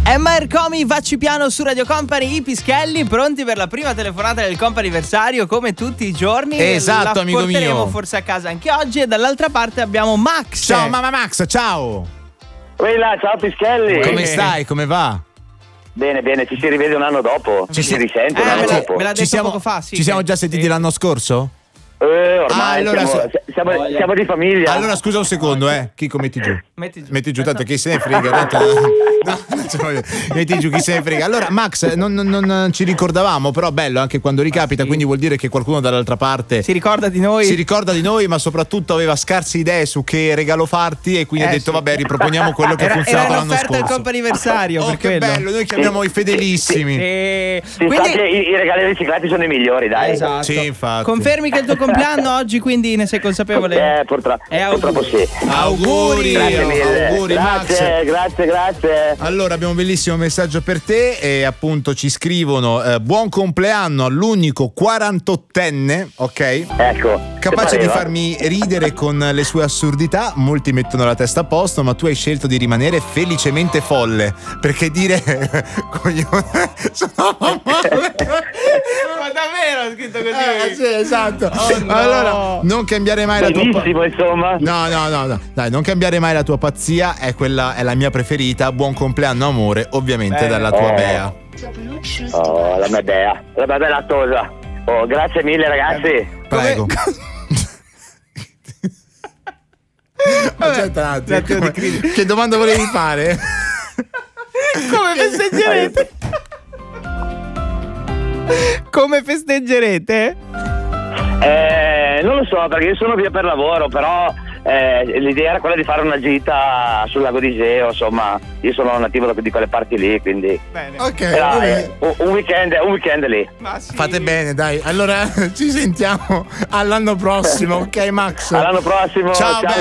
Emma Ercomi, Vacci Piano su Radio Company, i Pischelli, pronti per la prima telefonata del comp'anniversario come tutti i giorni. Esatto, amico mio. La porteremo forse a casa anche oggi e dall'altra parte abbiamo Max. Ciao mamma Max, ciao. Ciao Pischelli. Come stai? Come va? Bene, ci si rivede un anno dopo. Ci si risente un anno dopo. Me l'ha detto poco fa, sì. Ci siamo già sentiti l'anno scorso? Ormai allora siamo di famiglia. Allora scusa un secondo, Chico, metti giù. Metti giù, tanto chi se ne frega. Tanto... metti giù, chi se ne frega. Allora Max, non ci ricordavamo, però bello anche quando ricapita, quindi vuol dire che qualcuno dall'altra parte si ricorda di noi, ma soprattutto aveva scarse idee su che regalo farti e quindi ha detto vabbè, riproponiamo quello che ha funzionato l'anno scorso. Era l'offerta del comp'anniversario. Oh, che bello, noi chiamiamo i fedelissimi. Quindi i regali riciclati sono i migliori, dai. Esatto. Sì, infatti. Confermi che il tuo compleanno oggi, quindi ne sei consapevole? Purtroppo sì. Auguri. Grazie mille. Auguri Max. Grazie. Allora abbiamo un bellissimo messaggio per te e appunto ci scrivono buon compleanno all'unico 48enne, ok? Ecco. Capace di farmi ridere con le sue assurdità, molti mettono la testa a posto, ma tu hai scelto di rimanere felicemente folle, perché dire coglione sono ma davvero ha scritto così? Sì, esatto. Oh, no. Allora, non cambiare mai la tua insomma. No. Dai, non cambiare mai la tua pazzia, è la mia preferita. Buon compleanno amore, ovviamente dalla tua Bea. La mia Bea. La mia bella tosa. Grazie mille ragazzi. Prego. Aspetta un attimo. Che domanda volevi fare? Come festeggerete? Come festeggerete? Non lo so, perché io sono via per lavoro, però l'idea era quella di fare una gita sul lago di Iseo, insomma, io sono nativo di quelle parti lì, quindi bene. Ok, un weekend lì. Sì. Fate bene, dai. Allora ci sentiamo all'anno prossimo, ok Max? All'anno prossimo. Ciao.